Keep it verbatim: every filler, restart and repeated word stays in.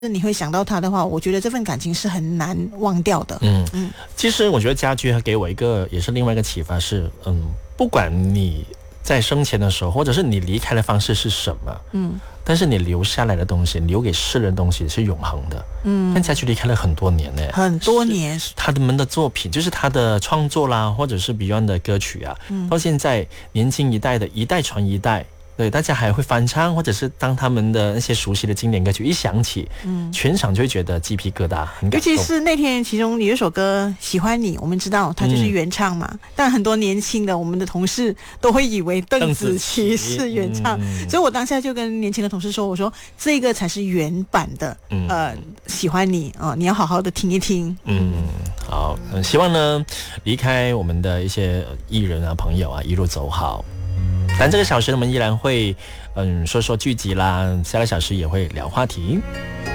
你会想到他的话，我觉得这份感情是很难忘掉的。 嗯嗯，其实我觉得家驹给我一个也是另外一个启发是，嗯，不管你在生前的时候，或者是你离开的方式是什么，嗯，但是你留下来的东西，留给世人的东西是永恒的。嗯，但家驹离开了很多年呢， 很多年， 他们的作品就是他的创作啦，或者是 Beyond 的歌曲啊，嗯，到现在年轻一代的一代传一代。对，大家还会翻唱，或者是当他们的那些熟悉的经典歌曲一响起，嗯，全场就会觉得鸡皮疙瘩，很感动。 尤其是那天，其中有一首歌《喜欢你》，我们知道它就是原唱嘛，嗯、但很多年轻的我们的同事都会以为邓紫棋是原唱，嗯、所以我当下就跟年轻的同事说：“我说这个才是原版的，嗯、呃，喜欢你啊、呃，你要好好的听一听。” 嗯，好，嗯，希望呢，离开我们的一些艺人啊、朋友啊，一路走好。但这个小时我们依然会嗯说说剧集啦，下个小时也会聊话题。